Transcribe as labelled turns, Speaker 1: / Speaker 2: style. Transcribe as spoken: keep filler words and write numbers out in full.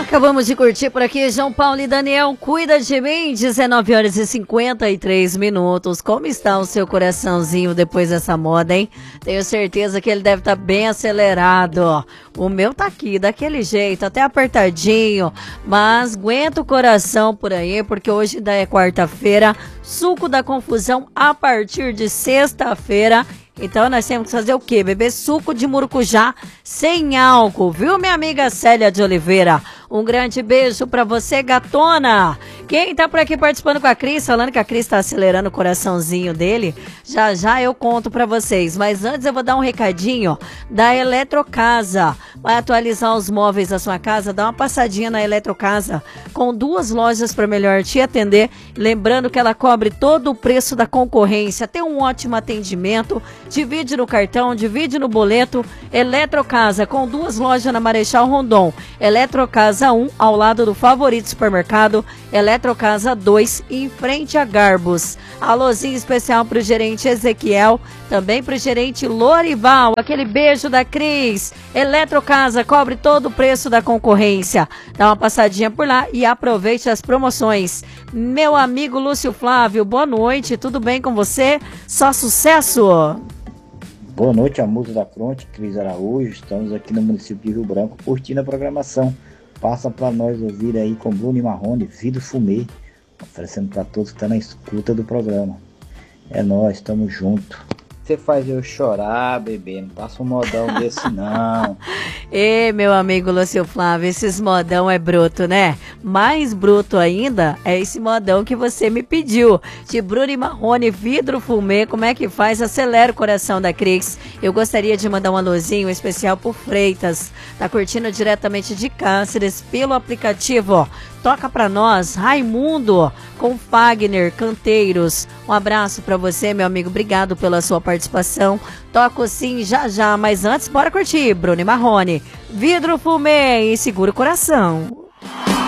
Speaker 1: Acabamos de curtir por aqui, João Paulo e Daniel, Cuida de Mim, dezenove horas e cinquenta e três minutos. Como está o seu coraçãozinho depois dessa moda, hein? Tenho certeza que ele deve estar bem acelerado. O meu tá aqui, daquele jeito, até apertadinho, mas aguenta o coração por aí, porque hoje ainda é quarta-feira, suco da confusão a partir de sexta-feira. Então nós temos que fazer o quê? Beber suco de murucujá sem álcool, viu, minha amiga Célia de Oliveira? Um grande beijo pra você, gatona. Quem tá por aqui participando com a Cris, falando que a Cris tá acelerando o coraçãozinho dele, já já eu conto pra vocês. Mas antes eu vou dar um recadinho da Eletrocasa. Vai atualizar os móveis da sua casa, dá uma passadinha na Eletrocasa, com duas lojas para melhor te atender. Lembrando que ela cobre todo o preço da concorrência, tem um ótimo atendimento, divide no cartão, divide no boleto. Eletrocasa, com duas lojas na Marechal Rondon. Eletrocasa um, ao lado do Favorito Supermercado. Eletrocasa dois, em frente a Garbos. Alôzinho especial pro gerente Ezequiel, também pro gerente Lorival. Aquele beijo da Cris. Eletrocasa, cobre todo o preço da concorrência. Dá uma passadinha por lá e aproveite as promoções. Meu amigo Lúcio Flávio, boa noite, tudo bem com você? Só sucesso!
Speaker 2: Boa noite, a musa da fronte, Cris Araújo. Estamos aqui no município de Rio Branco curtindo a programação. Passa para nós ouvir aí com Bruno e Marrone, Vidro Fumê, oferecendo para todos que estão na escuta do programa. É nós, estamos juntos. Você faz eu chorar, bebê, não passa um modão desse não.
Speaker 1: Ê, meu amigo Lúcio Flávio, esses modão é bruto, né? Mais bruto ainda é esse modão que você me pediu. De Bruno e Marrone, Vidro Fumê, como é que faz? Acelera o coração da Cris. Eu gostaria de mandar um alôzinho especial pro Freitas. Tá curtindo diretamente de Cáceres pelo aplicativo, ó. Toca pra nós, Raimundo, com Fagner, Canteiros. Um abraço pra você, meu amigo. Obrigado pela sua participação. Toco sim, já já. Mas antes, bora curtir. Bruno e Marrone, Vidro Fumê e segura o coração.